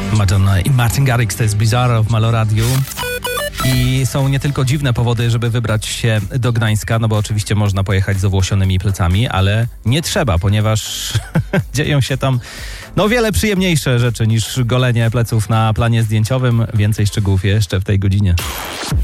Madonna i Martin Garrix, to jest Bizarre w Maloradiu. I są nie tylko dziwne powody, żeby wybrać się do Gdańska, no bo oczywiście można pojechać z owłosionymi plecami, ale nie trzeba, ponieważ dzieją się tam wiele przyjemniejsze rzeczy niż golenie pleców na planie zdjęciowym. Więcej szczegółów jeszcze w tej godzinie.